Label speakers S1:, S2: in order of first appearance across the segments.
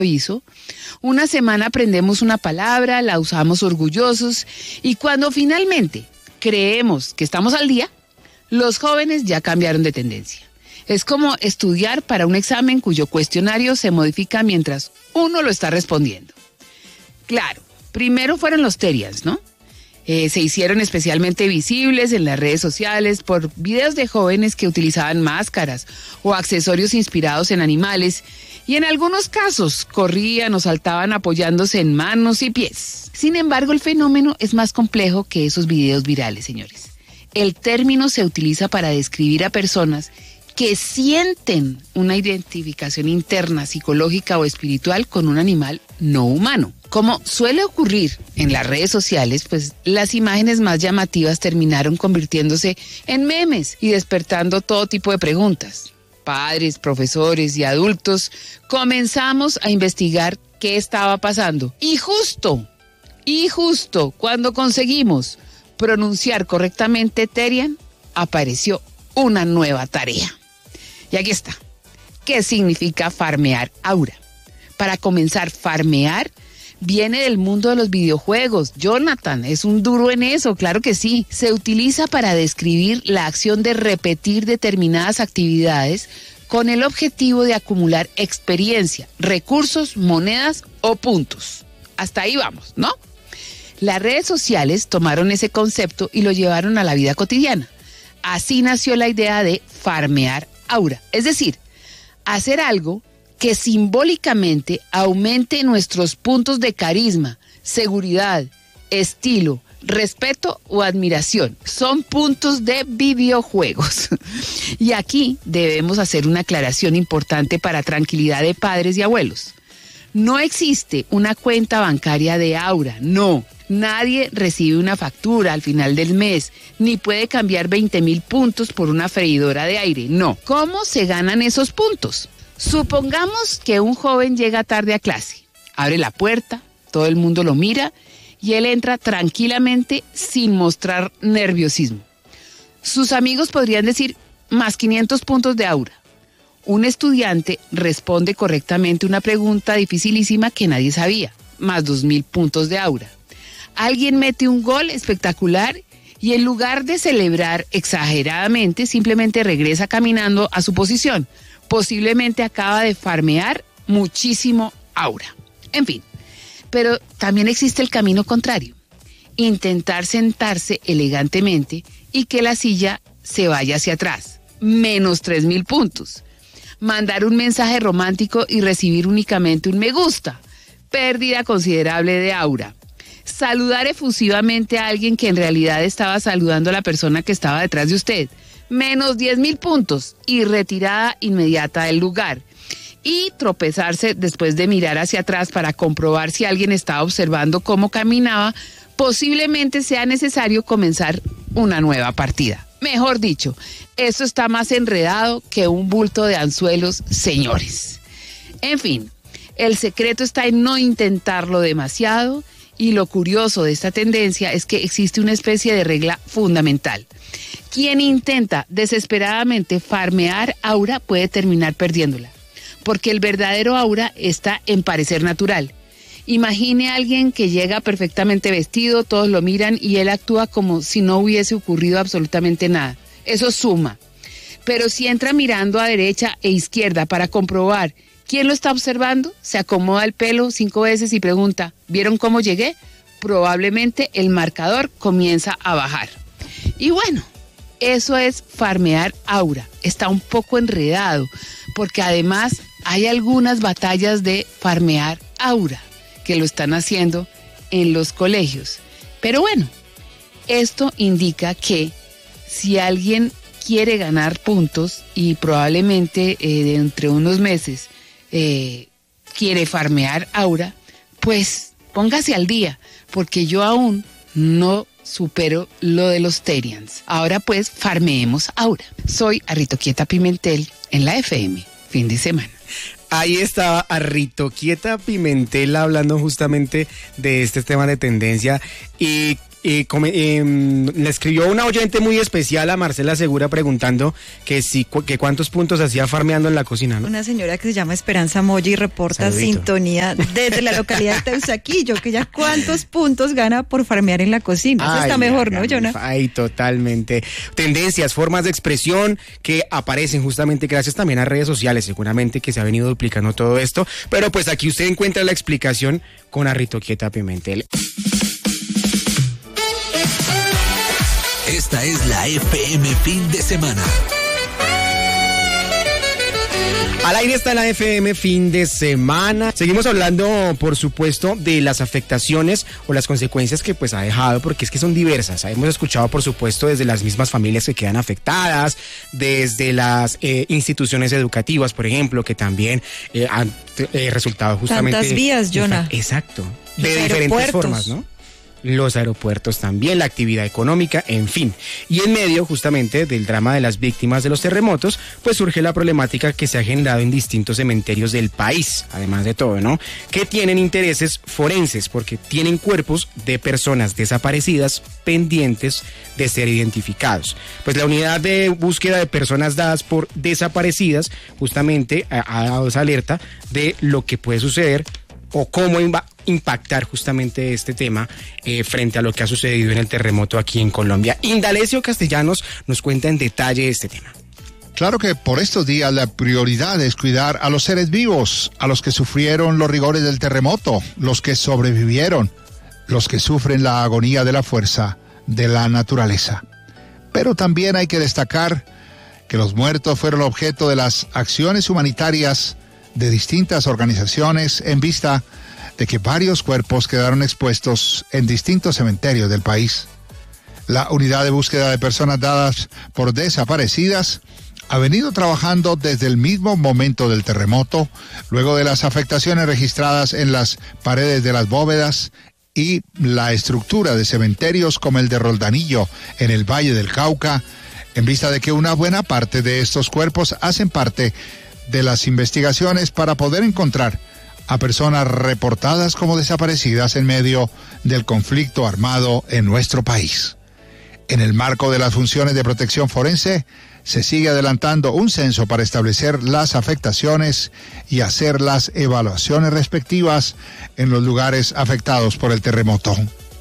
S1: hizo. Una semana aprendemos una palabra, la usamos orgullosos y cuando finalmente creemos que estamos al día, los jóvenes ya cambiaron de tendencia. Es como estudiar para un examen cuyo cuestionario se modifica mientras uno lo está respondiendo. Claro, primero fueron los Terians, ¿no? Se hicieron especialmente visibles en las redes sociales por videos de jóvenes que utilizaban máscaras o accesorios inspirados en animales y en algunos casos corrían o saltaban apoyándose en manos y pies. Sin embargo, el fenómeno es más complejo que esos videos virales, señores. El término se utiliza para describir a personas que sienten una identificación interna, psicológica o espiritual con un animal no humano. Como suele ocurrir en las redes sociales, pues las imágenes más llamativas terminaron convirtiéndose en memes y despertando todo tipo de preguntas. Padres, profesores y adultos comenzamos a investigar qué estaba pasando. Y justo cuando conseguimos pronunciar correctamente Terian, apareció una nueva tarea. Y aquí está. ¿Qué significa farmear aura? Para comenzar, farmear viene del mundo de los videojuegos. Jonathan es un duro en eso, claro que sí. Se utiliza para describir la acción de repetir determinadas actividades con el objetivo de acumular experiencia, recursos, monedas o puntos. Hasta ahí vamos, ¿no? Las redes sociales tomaron ese concepto y lo llevaron a la vida cotidiana. Así nació la idea de farmear aura, es decir, hacer algo que simbólicamente aumente nuestros puntos de carisma, seguridad, estilo, respeto o admiración. Son puntos de videojuegos. Y aquí debemos hacer una aclaración importante para tranquilidad de padres y abuelos. No existe una cuenta bancaria de aura, no. Nadie recibe una factura al final del mes, ni puede cambiar 20,000 puntos por una freidora de aire, no. ¿Cómo se ganan esos puntos? Supongamos que un joven llega tarde a clase, abre la puerta, todo el mundo lo mira y él entra tranquilamente sin mostrar nerviosismo. Sus amigos podrían decir, más 500 puntos de aura. Un estudiante responde correctamente una pregunta dificilísima que nadie sabía, más 2,000 puntos de aura. Alguien mete un gol espectacular y en lugar de celebrar exageradamente, simplemente regresa caminando a su posición. Posiblemente acaba de farmear muchísimo aura. En fin, pero también existe el camino contrario. Intentar sentarse elegantemente y que la silla se vaya hacia atrás. Menos 3,000 puntos. Mandar un mensaje romántico y recibir únicamente un me gusta. Pérdida considerable de aura. Saludar efusivamente a alguien que en realidad estaba saludando a la persona que estaba detrás de usted. Menos 10,000 puntos y retirada inmediata del lugar. Y tropezarse después de mirar hacia atrás para comprobar si alguien estaba observando cómo caminaba, posiblemente sea necesario comenzar una nueva partida. Mejor dicho, esto está más enredado que un bulto de anzuelos, señores. En fin, el secreto está en no intentarlo demasiado. Y lo curioso de esta tendencia es que existe una especie de regla fundamental. Quien intenta desesperadamente farmear aura puede terminar perdiéndola, porque el verdadero aura está en parecer natural. Imagine a alguien que llega perfectamente vestido, todos lo miran y él actúa como si no hubiese ocurrido absolutamente nada. Eso suma. Pero si entra mirando a derecha e izquierda para comprobar ¿quién lo está observando? Se acomoda el pelo 5 veces y pregunta, ¿vieron cómo llegué? Probablemente el marcador comienza a bajar. Y bueno, eso es farmear aura. Está un poco enredado, porque además hay algunas batallas de farmear aura que lo están haciendo en los colegios. Pero bueno, esto indica que si alguien quiere ganar puntos y probablemente dentro de unos meses quiere farmear aura, pues póngase al día, porque yo aún no supero lo de los Terians. Ahora pues farmeemos aura. Soy Arritoquieta Pimentel en la FM. Fin de semana.
S2: Ahí estaba Arritoquieta Pimentel hablando justamente de este tema de tendencia y le escribió una oyente muy especial a Marcela Segura preguntando que cuántos puntos hacía farmeando en la cocina, ¿no?
S3: Una señora que se llama Esperanza Moya y reporta sintonía desde la localidad de Teusaquillo, que ya cuántos puntos gana por farmear en la cocina. Eso está mejor, ¿no, Jonah?
S2: Ay, totalmente. Tendencias, formas de expresión que aparecen justamente gracias también a redes sociales, seguramente que se ha venido duplicando todo esto, pero pues aquí usted encuentra la explicación con Arritoquieta Pimentel.
S4: Esta es la FM Fin de Semana.
S2: Al aire está la FM Fin de Semana. Seguimos hablando, por supuesto, de las afectaciones o las consecuencias que pues ha dejado, porque es que son diversas. Hemos escuchado, por supuesto, desde las mismas familias que quedan afectadas, desde las instituciones educativas, por ejemplo, que también han resultado justamente...
S3: Tantas vías, Jonah.
S2: Exacto. De diferentes formas, ¿no? Los aeropuertos también, la actividad económica, en fin. Y en medio justamente del drama de las víctimas de los terremotos, pues surge la problemática que se ha generado en distintos cementerios del país, además de todo, ¿no? Que tienen intereses forenses, porque tienen cuerpos de personas desaparecidas pendientes de ser identificados. Pues la unidad de búsqueda de personas dadas por desaparecidas justamente ha dado esa alerta de lo que puede suceder o cómo impactar justamente este tema frente a lo que ha sucedido en el terremoto aquí en Colombia. Indalecio Castellanos nos cuenta en detalle este tema.
S5: Claro que por estos días la prioridad es cuidar a los seres vivos, a los que sufrieron los rigores del terremoto, los que sobrevivieron, los que sufren la agonía de la fuerza de la naturaleza. Pero también hay que destacar que los muertos fueron objeto de las acciones humanitarias de distintas organizaciones en vista de que varios cuerpos quedaron expuestos en distintos cementerios del país. La unidad de búsqueda de personas dadas por desaparecidas ha venido trabajando desde el mismo momento del terremoto, luego de las afectaciones registradas en las paredes de las bóvedas y la estructura de cementerios como el de Roldanillo en el Valle del Cauca, en vista de que una buena parte de estos cuerpos hacen parte de las investigaciones para poder encontrar a personas reportadas como desaparecidas en medio del conflicto armado en nuestro país. En el marco de las funciones de protección forense, se sigue adelantando un censo para establecer las afectaciones y hacer las evaluaciones respectivas en los lugares afectados por el terremoto.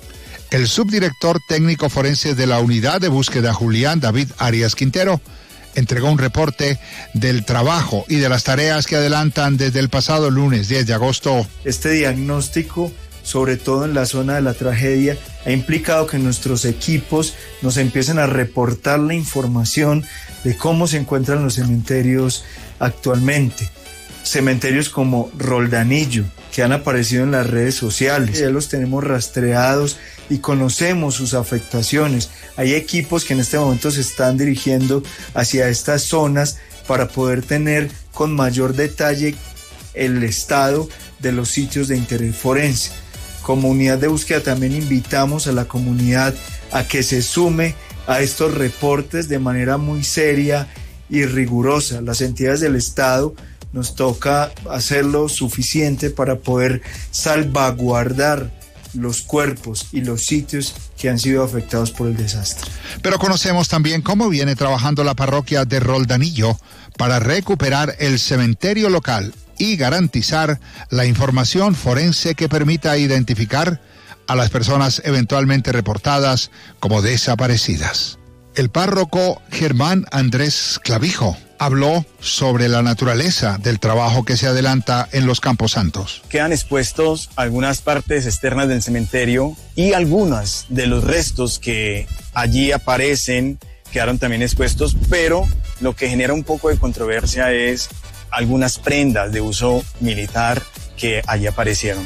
S5: El subdirector técnico forense de la unidad de búsqueda, Julián David Arias Quintero, entregó un reporte del trabajo y de las tareas que adelantan desde el pasado lunes 10 de agosto.
S6: Este diagnóstico, sobre todo en la zona de la tragedia, ha implicado que nuestros equipos nos empiecen a reportar la información de cómo se encuentran los cementerios actualmente. Cementerios como Roldanillo, que han aparecido en las redes sociales. Ya los tenemos rastreados y conocemos sus afectaciones. Hay equipos que en este momento se están dirigiendo hacia estas zonas para poder tener con mayor detalle el estado de los sitios de interés forense. Como unidad de búsqueda también invitamos a la comunidad a que se sume a estos reportes de manera muy seria y rigurosa. Las entidades del Estado nos toca hacer lo suficiente para poder salvaguardar los cuerpos y los sitios que han sido afectados por el desastre.
S5: Pero conocemos también cómo viene trabajando la parroquia de Roldanillo para recuperar el cementerio local y garantizar la información forense que permita identificar a las personas eventualmente reportadas como desaparecidas. El párroco Germán Andrés Clavijo habló sobre la naturaleza del trabajo que se adelanta en los Camposantos.
S7: Quedan expuestos algunas partes externas del cementerio y algunas de los restos que allí aparecen quedaron también expuestos, pero lo que genera un poco de controversia es algunas prendas de uso militar que allí aparecieron.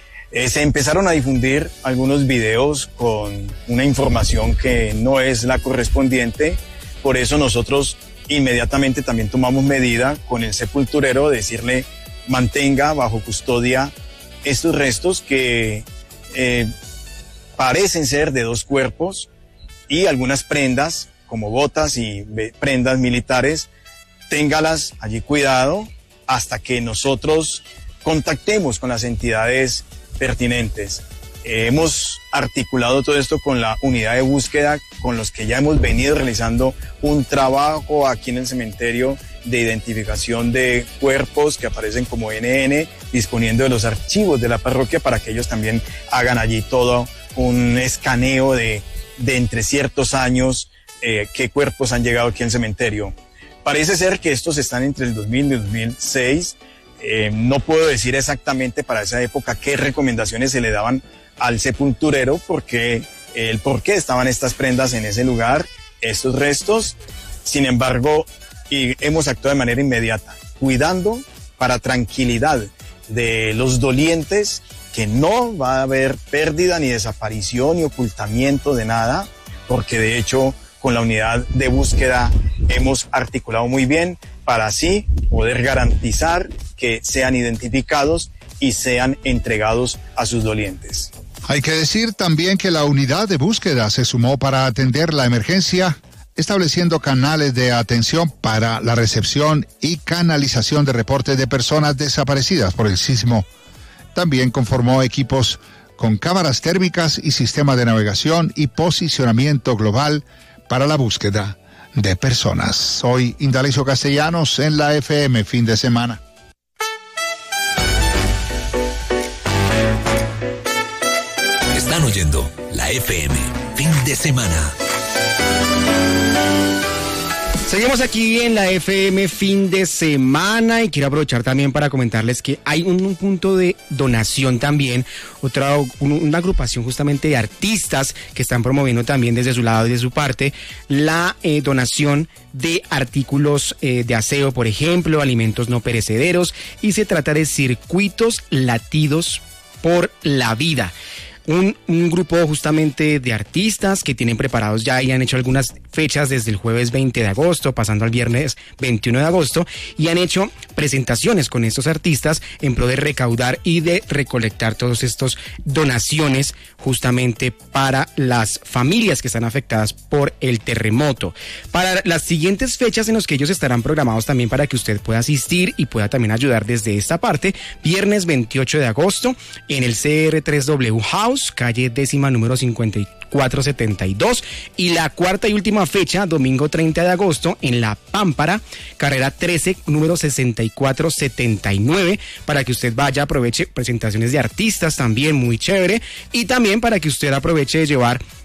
S7: Se empezaron a difundir algunos videos con una información que no es la correspondiente, por eso nosotros inmediatamente también tomamos medida con el sepulturero de decirle mantenga bajo custodia estos restos que parecen ser de dos cuerpos y algunas prendas como botas y prendas militares, téngalas allí cuidado hasta que nosotros contactemos con las entidades pertinentes. hemos articulado todo esto con la unidad de búsqueda, con los que ya hemos venido realizando un trabajo aquí en el cementerio de identificación de cuerpos que aparecen como NN, disponiendo de los archivos de la parroquia para que ellos también hagan allí todo un escaneo de entre ciertos años, qué cuerpos han llegado aquí al cementerio. Parece ser que estos están entre el 2000 y el 2006. No puedo decir exactamente para esa época qué recomendaciones se le daban al sepulturero, porque el por qué estaban estas prendas en ese lugar, estos restos. Sin embargo, hemos actuado de manera inmediata, cuidando para tranquilidad de los dolientes, que no va a haber pérdida ni desaparición ni ocultamiento de nada, porque de hecho con la unidad de búsqueda hemos articulado muy bien para así poder garantizar que sean identificados y sean entregados a sus dolientes.
S5: Hay que decir también que la unidad de búsqueda se sumó para atender la emergencia, estableciendo canales de atención para la recepción y canalización de reportes de personas desaparecidas por el sismo. También conformó equipos con cámaras térmicas y sistema de navegación y posicionamiento global para la búsqueda de personas. Soy Indalecio Castellanos en la FM Fin de Semana.
S4: Están oyendo la FM Fin de Semana.
S2: Seguimos aquí en la FM Fin de Semana y quiero aprovechar también para comentarles que hay un punto de donación también, una agrupación justamente de artistas que están promoviendo también desde su lado y de su parte la donación de artículos de aseo, por ejemplo, alimentos no perecederos, y se trata de Circuitos Latidos por la Vida. Un grupo justamente de artistas que tienen preparados ya y han hecho algunas fechas desde el jueves 20 de agosto, pasando al viernes 21 de agosto, y han hecho presentaciones con estos artistas en pro de recaudar y de recolectar todos estos donaciones justamente para las familias que están afectadas por el terremoto. Para las siguientes fechas en las que ellos estarán programados también para que usted pueda asistir y pueda también ayudar desde esta parte, viernes 28 de agosto en el CR3W House, calle 10ª número 5472, y la cuarta y última fecha, domingo 30 de agosto, en La Pámpara, carrera 13, número 6479, para que usted vaya, aproveche presentaciones de artistas también muy chévere, y también para que usted aproveche de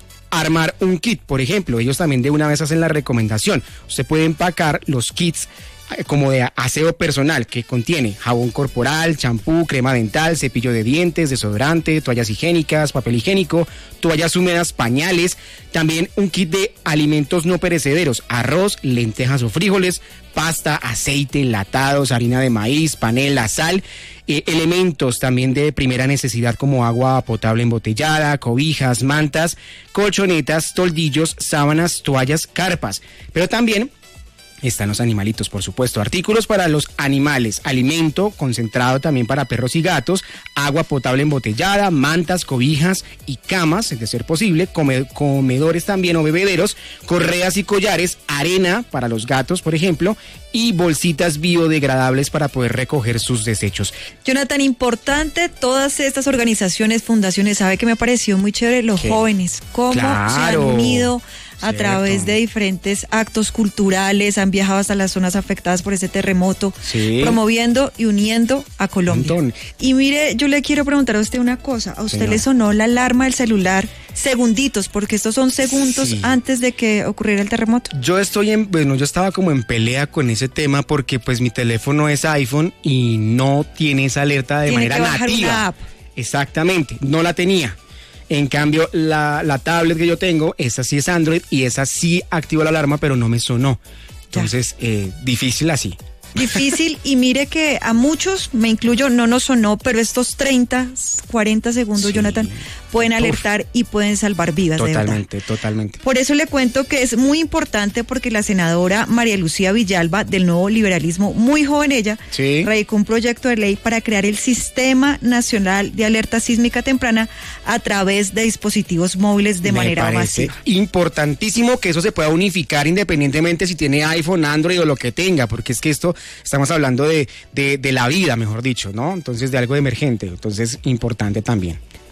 S2: armar un kit, por ejemplo. Ellos también de una vez hacen la recomendación, usted puede empacar los kits como de aseo personal, que contiene jabón corporal, champú, crema dental, cepillo de dientes, desodorante, toallas higiénicas, papel higiénico, toallas húmedas, pañales, también un kit de alimentos no perecederos, arroz, lentejas o frijoles, pasta, aceite, enlatados, harina de maíz, panela, sal, elementos también de primera necesidad como agua potable embotellada, cobijas, mantas, colchonetas, toldillos, sábanas, toallas, carpas, pero también están los animalitos, por supuesto, artículos para los animales, alimento concentrado también para perros y gatos, agua potable embotellada, mantas, cobijas y camas, de ser posible, comedores también o bebederos, correas y collares, arena para los gatos, por ejemplo, y bolsitas biodegradables para poder recoger sus desechos.
S3: Jonathan, importante, todas estas organizaciones, fundaciones, ¿sabe que me pareció muy chévere? Los jóvenes, cómo se han unido a través de diferentes actos culturales, han viajado hasta las zonas afectadas por ese terremoto, promoviendo y uniendo a Colombia. Y mire, yo le quiero preguntar a usted una cosa, ¿a usted le sonó la alarma del celular segunditos, porque estos son segundos antes de que ocurriera el terremoto?
S2: Yo estaba como en pelea con ese tema porque pues mi teléfono es iPhone y no tiene esa alerta de manera nativa. Una app. Exactamente, no la tenía. En cambio, la tablet que yo tengo, esa sí es Android y esa sí activó la alarma, pero no me sonó. Entonces, difícil así.
S3: Difícil, y mire que a muchos, me incluyo, no nos sonó, pero estos 30, 40 segundos, Jonathan, pueden alertar y pueden salvar vidas.
S2: Totalmente,
S3: de verdad.
S2: Totalmente.
S3: Por eso le cuento que es muy importante, porque la senadora María Lucía Villalba, del Nuevo Liberalismo, muy joven ella, radicó un proyecto de ley para crear el Sistema Nacional de Alerta Sísmica Temprana a través de dispositivos móviles de manera masiva.
S2: Importantísimo que eso se pueda unificar independientemente si tiene iPhone, Android o lo que tenga, porque es que esto estamos hablando de la vida, mejor dicho, ¿no? Entonces, de algo de emergente, entonces importante también.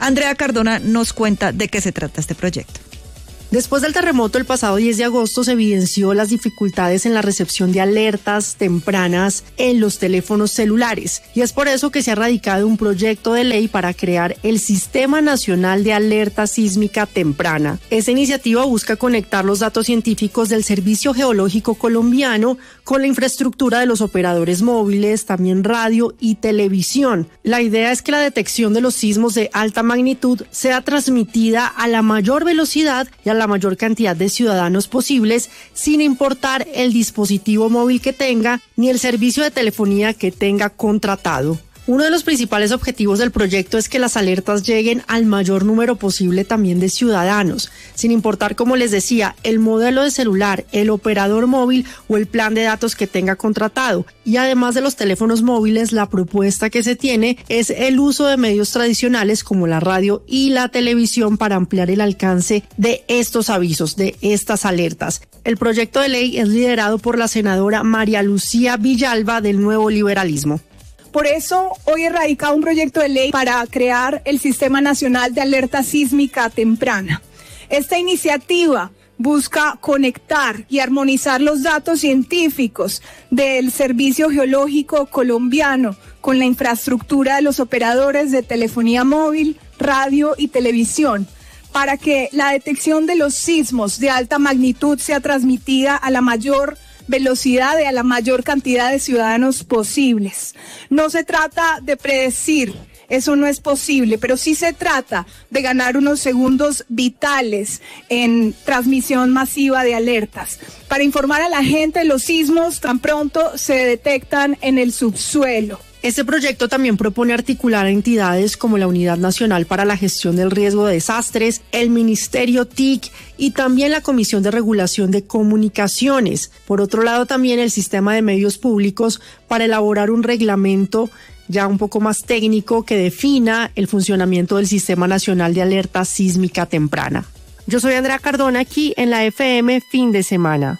S3: Andrea Cardona nos cuenta de qué se trata este proyecto.
S8: Después del terremoto el pasado 10 de agosto se evidenció las dificultades en la recepción de alertas tempranas en los teléfonos celulares y es por eso que se ha radicado un proyecto de ley para crear el Sistema Nacional de Alerta Sísmica Temprana. Esta iniciativa busca conectar los datos científicos del Servicio Geológico Colombiano con la infraestructura de los operadores móviles, también radio y televisión. La idea es que la detección de los sismos de alta magnitud sea transmitida a la mayor velocidad y a la mayor cantidad de ciudadanos posibles, sin importar el dispositivo móvil que tenga ni el servicio de telefonía que tenga contratado. Uno de los principales objetivos del proyecto es que las alertas lleguen al mayor número posible también de ciudadanos, sin importar, como les decía, el modelo de celular, el operador móvil o el plan de datos que tenga contratado. Y además de los teléfonos móviles, la propuesta que se tiene es el uso de medios tradicionales como la radio y la televisión para ampliar el alcance de estos avisos, de estas alertas. El proyecto de ley es liderado por la senadora María Lucía Villalba del Nuevo Liberalismo.
S9: Por eso, hoy he radicado un proyecto de ley para crear el Sistema Nacional de Alerta Sísmica Temprana. Esta iniciativa busca conectar y armonizar los datos científicos del Servicio Geológico Colombiano con la infraestructura de los operadores de telefonía móvil, radio y televisión, para que la detección de los sismos de alta magnitud sea transmitida a la mayor velocidad y a la mayor cantidad de ciudadanos posibles. No se trata de predecir, eso no es posible, pero sí se trata de ganar unos segundos vitales en transmisión masiva de alertas para informar a la gente de los sismos tan pronto se detectan en el subsuelo.
S8: Este proyecto también propone articular a entidades como la Unidad Nacional para la Gestión del Riesgo de Desastres, el Ministerio TIC y también la Comisión de Regulación de Comunicaciones. Por otro lado, también el Sistema de Medios Públicos para elaborar un reglamento ya un poco más técnico que defina el funcionamiento del Sistema Nacional de Alerta Sísmica Temprana. Yo soy Andrea Cardona aquí en la FM Fin de Semana.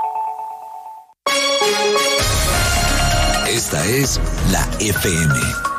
S4: Esta es la FM.